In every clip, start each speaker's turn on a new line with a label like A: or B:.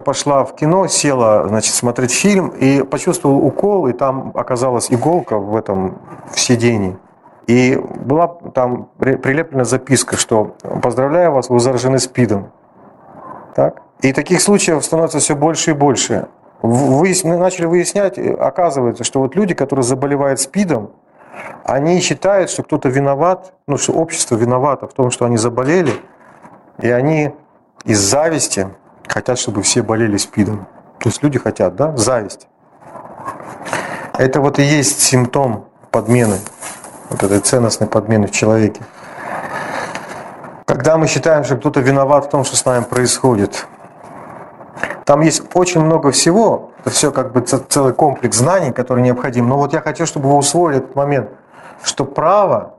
A: пошла в кино, села, значит, смотреть фильм и почувствовала укол, и там оказалась иголка в сидении. И была там прилеплена записка, что «Поздравляю вас, вы заражены СПИДом». Так? И таких случаев становится все больше и больше. Начали выяснять, оказывается, что вот люди, которые заболевают СПИДом, они считают, что кто-то виноват, что общество виновато в том, что они заболели, и они из зависти хотят, чтобы все болели СПИДом. То есть люди хотят, да, зависть. Это вот и есть симптом подмены, вот этой ценностной подмены в человеке. Когда мы считаем, что кто-то виноват в том, что с нами происходит. Там есть очень много всего, это все как бы целый комплекс знаний, который необходим. Но вот я хочу, чтобы вы усвоили этот момент, что право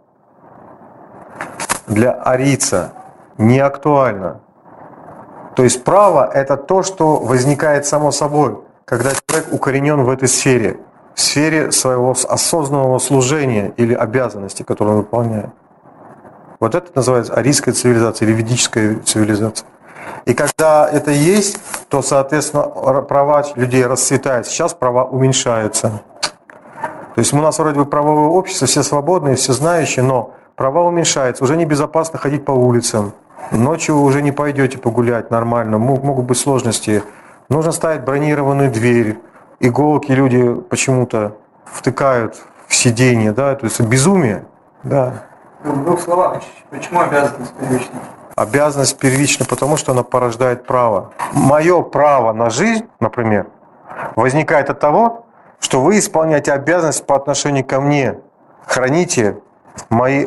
A: для арийца не актуально. То есть право – это то, что возникает само собой, когда человек укоренен в этой сфере, в сфере своего осознанного служения или обязанности, которую он выполняет. Вот это называется арийская цивилизация или ведическая цивилизация. И когда это есть, то, соответственно, права людей расцветают. Сейчас права уменьшаются. То есть у нас вроде бы правовое общество, все свободные, все знающие, но права уменьшаются. Уже небезопасно ходить по улицам. Ночью вы уже не пойдете погулять нормально, могут быть сложности. Нужно ставить бронированную дверь. Иголки люди почему-то втыкают в сиденье, да, то есть безумие. Да.
B: В двух словах, почему обязанность первична?
A: Обязанность первична, потому что она порождает право. Мое право на жизнь, например, возникает от того, что вы исполняете обязанность по отношению ко мне. Храните мои,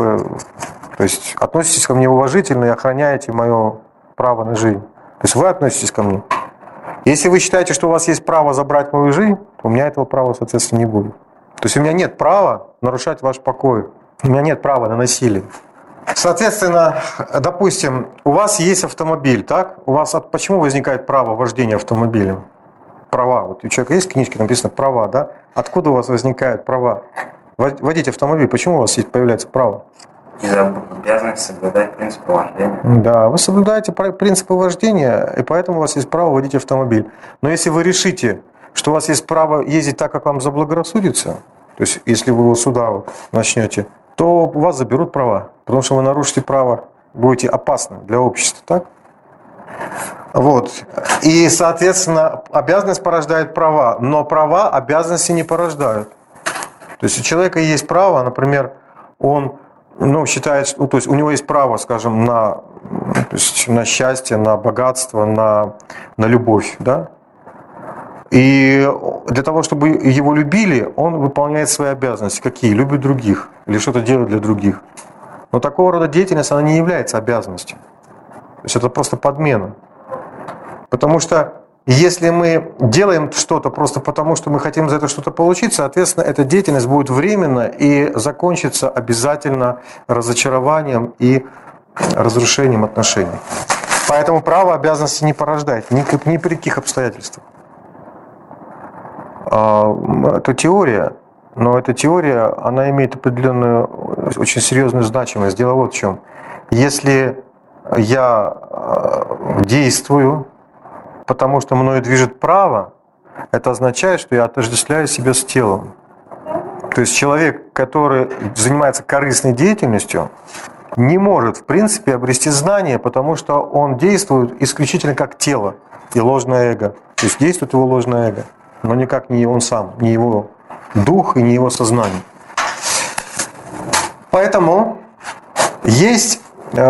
A: то есть относитесь ко мне уважительно и охраняете мое право на жизнь. То есть вы относитесь ко мне. Если вы считаете, что у вас есть право забрать мою жизнь, то у меня этого права, соответственно, не будет. То есть у меня нет права нарушать ваш покой. У меня нет права на насилие. Соответственно, допустим, у вас есть автомобиль, так? Почему возникает право вождения автомобилем? Права. Вот у человека есть в книжке написано «права», да? Откуда у вас возникают права? Водить автомобиль, почему у вас появляется право?
C: Из-за обязанности соблюдать принципы вождения.
A: Да, вы соблюдаете принципы вождения, и поэтому у вас есть право водить автомобиль. Но если вы решите, что у вас есть право ездить так, как вам заблагорассудится, то есть если вы сюда начнете, то у вас заберут права, потому что вы нарушите право, будете опасны для общества, так? Вот. И, соответственно, обязанность порождает права, но права обязанности не порождают. То есть у человека есть право, например, он считает, то есть у него есть право, скажем, на счастье, на богатство, на любовь, да? И для того, чтобы его любили, он выполняет свои обязанности. Какие? Любит других. Или что-то делает для других. Но такого рода деятельность, она не является обязанностью. То есть это просто подмена. Потому что если мы делаем что-то просто потому, что мы хотим за это что-то получить, соответственно, эта деятельность будет временна и закончится обязательно разочарованием и разрушением отношений. Поэтому право обязанности не порождает ни при каких обстоятельствах. Это теория, но эта теория, она имеет определенную, очень серьезную значимость. Дело вот в чем. Если я действую, потому что мною движет право, это означает, что я отождествляю себя с телом. То есть человек, который занимается корыстной деятельностью, не может, в принципе, обрести знания, потому что он действует исключительно как тело и ложное эго. То есть действует его ложное эго, но никак не он сам, не его дух и не его сознание. Поэтому есть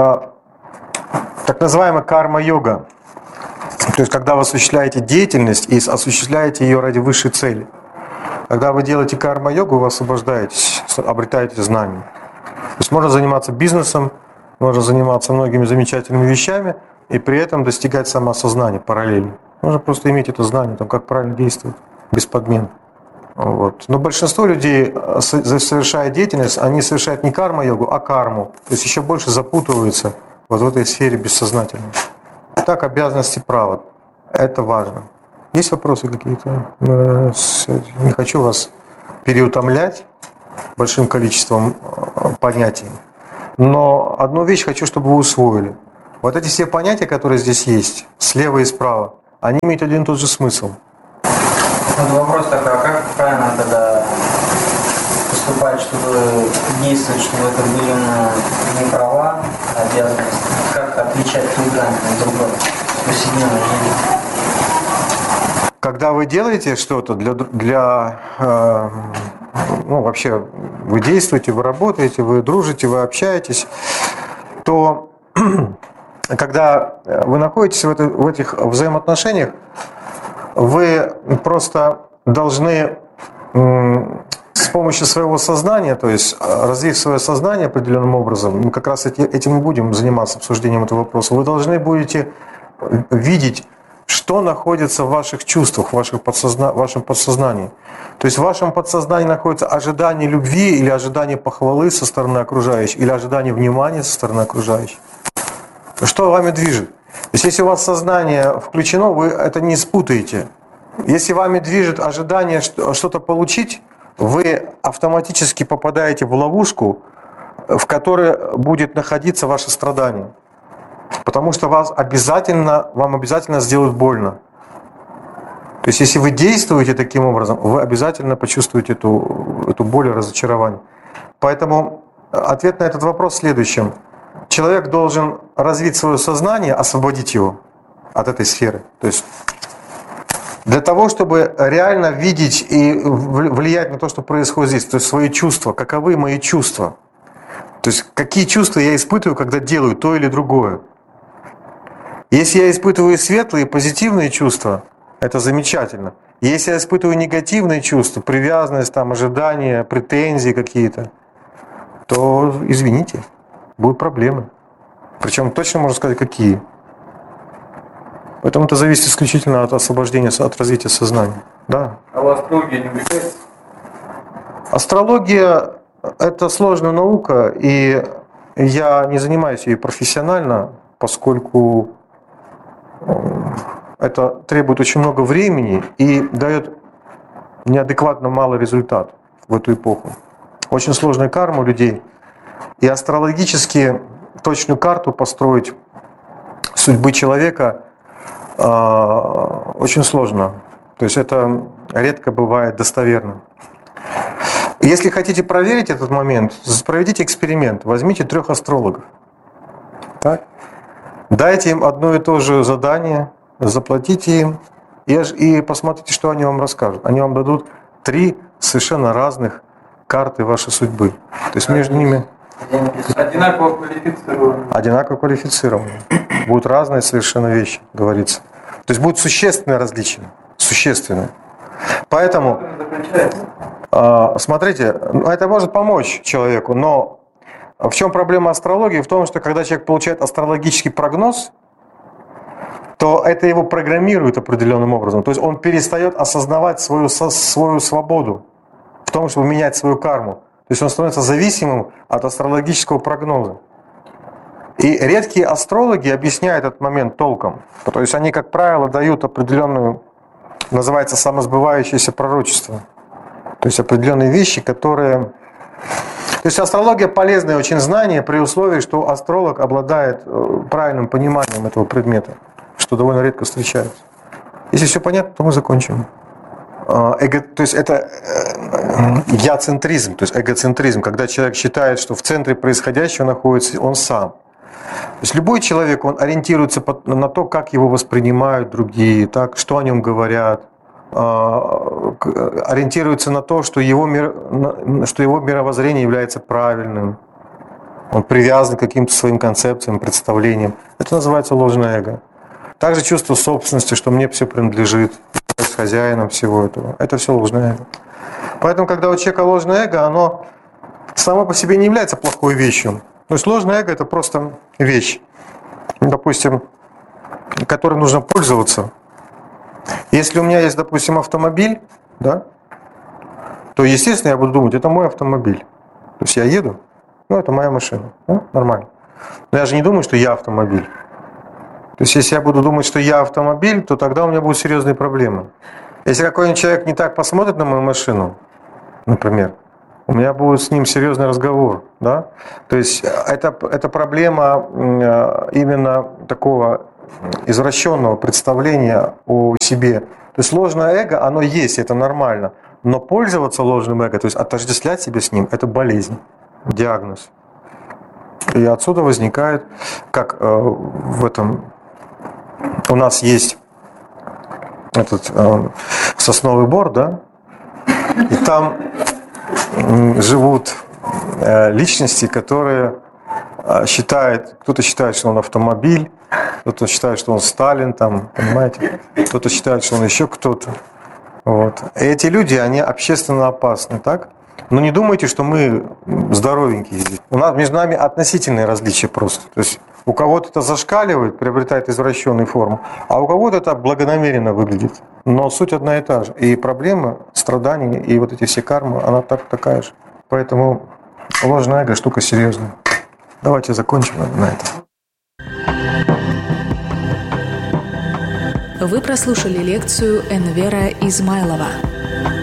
A: так называемая карма-йога. То есть когда вы осуществляете деятельность и осуществляете ее ради высшей цели. Когда вы делаете карма-йогу, вы освобождаетесь, обретаете знания. То есть можно заниматься бизнесом, можно заниматься многими замечательными вещами и при этом достигать самоосознания параллельно. Нужно просто иметь это знание, как правильно действовать, без подмен. Вот. Но большинство людей, совершая деятельность, они совершают не карма-йогу, а карму. То есть еще больше запутываются в этой сфере бессознательной. Так, обязанности права. Это важно. Есть вопросы какие-то? Не хочу вас переутомлять большим количеством понятий. Но одну вещь хочу, чтобы вы усвоили. Вот эти все понятия, которые здесь есть, слева и справа, они имеют один и тот же смысл.
B: Вот вопрос такой, а как правильно тогда поступать, чтобы действовать, чтобы это были не права, а обязанности? Как отличать хулиган от другой в повседневной жизни?
A: Когда вы делаете что-то вообще вы действуете, вы работаете, вы дружите, вы общаетесь, то когда вы находитесь в этих взаимоотношениях, вы просто должны с помощью своего сознания, то есть развив свое сознание определенным образом, мы как раз этим и будем заниматься обсуждением этого вопроса, вы должны будете видеть, что находится в ваших чувствах, в вашем подсознании. То есть в вашем подсознании находится ожидание любви или ожидание похвалы со стороны окружающих, или ожидание внимания со стороны окружающих. Что вами движет? То есть если у вас сознание включено, вы это не спутаете. Если вами движет ожидание что-то получить, вы автоматически попадаете в ловушку, в которой будет находиться ваше страдание. Потому что вам обязательно сделают больно. То есть если вы действуете таким образом, вы обязательно почувствуете эту боль и разочарование. Поэтому ответ на этот вопрос в следующем. Человек должен развить свое сознание, освободить его от этой сферы. То есть для того, чтобы реально видеть и влиять на то, что происходит здесь, то есть свои чувства, каковы мои чувства. То есть какие чувства я испытываю, когда делаю то или другое. Если я испытываю светлые, позитивные чувства, это замечательно. Если я испытываю негативные чувства, привязанность, ожидания, претензии какие-то, то, извините, будут проблемы. Причем точно можно сказать, какие. Поэтому это зависит исключительно от освобождения, от развития сознания. Да.
B: А вы астрологией не увлекаетесь?
A: Астрология – это сложная наука, и я не занимаюсь ею профессионально, поскольку это требует очень много времени и дает неадекватно малый результат в эту эпоху. Очень сложная карма у людей. И астрологически точную карту построить судьбы человека очень сложно. То есть это редко бывает достоверно. Если хотите проверить этот момент, проведите эксперимент. Возьмите 3 астрологов. Так? Дайте им одно и то же задание, заплатите им и посмотрите, что они вам расскажут. Они вам дадут 3 совершенно разных карты вашей судьбы. То есть между ними
B: Одинаково квалифицированы.
A: одинаково квалифицированы. Будут разные совершенно вещи, говорится. То есть будут существенные различия. Существенные. Поэтому, смотрите, это может помочь человеку, но в чем проблема астрологии? В том, что когда человек получает астрологический прогноз, то это его программирует определенным образом. То есть он перестает осознавать свою свободу в том, чтобы менять свою карму. То есть он становится зависимым от астрологического прогноза. И редкие астрологи объясняют этот момент толком. То есть они, как правило, дают определенную, называется, самосбывающееся пророчество. То есть определенные вещи, которые... То есть астрология полезное очень знание при условии, что астролог обладает правильным пониманием этого предмета, что довольно редко встречается. Если все понятно, то мы закончим. То есть это я-центризм, то есть эгоцентризм, когда человек считает, что в центре происходящего находится он сам. То есть любой человек, он ориентируется на то, как его воспринимают другие, так, что о нем говорят, ориентируется на то, что его мировоззрение является правильным. Он привязан к каким-то своим концепциям, представлениям. Это называется ложное эго. Также чувство собственности, что мне все принадлежит, я с хозяином всего этого. Это все ложное эго. Поэтому, когда у человека ложное эго, оно само по себе не является плохой вещью. То есть ложное эго – это просто вещь, допустим, которой нужно пользоваться. Если у меня есть, допустим, автомобиль, да, то, естественно, я буду думать, это мой автомобиль. То есть я еду, это моя машина, да? Нормально. Но я же не думаю, что я автомобиль. То есть если я буду думать, что я автомобиль, то тогда у меня будут серьезные проблемы. Если какой-нибудь человек не так посмотрит на мою машину, например, у меня будет с ним серьезный разговор. Да? То есть это проблема именно такого извращенного представления о себе. То есть ложное эго, оно есть, это нормально. Но пользоваться ложным эго, то есть отождествлять себя с ним, это болезнь, диагноз. И отсюда возникает, как в этом у нас есть этот сосновый бор, да, и там живут личности, которые считают, кто-то считает, что он автомобиль, кто-то считает, что он Сталин, там, понимаете, кто-то считает, что он еще кто-то. Вот. И эти люди, они общественно опасны, так? Но не думайте, что мы здоровенькие здесь. У нас между нами относительные различия просто. То есть у кого-то это зашкаливает, приобретает извращенную форму, а у кого-то это благонамеренно выглядит. Но суть одна и та же. И проблема, страдания и вот эти все кармы, она такая же. Поэтому ложное эго штука серьезная. Давайте закончим на этом.
D: Вы прослушали лекцию Энвера Измайлова.